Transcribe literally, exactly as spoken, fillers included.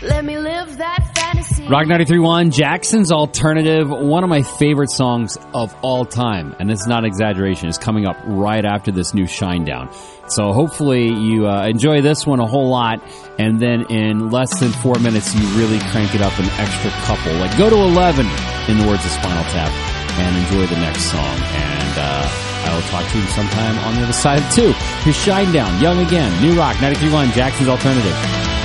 Let me live that fantasy. Rock ninety-three point one, Jackson's Alternative, one of my favorite songs of all time, and it's not exaggeration. It's coming up right after this new Shinedown. So hopefully you uh, enjoy this one a whole lot, and then in less than four minutes you really crank it up an extra couple. Like go to eleven, in the words of Spinal Tap, and enjoy the next song. And uh, I will talk to you sometime on the other side of two. Here's Shinedown, Young Again, New Rock ninety-three point one, Jackson's Alternative.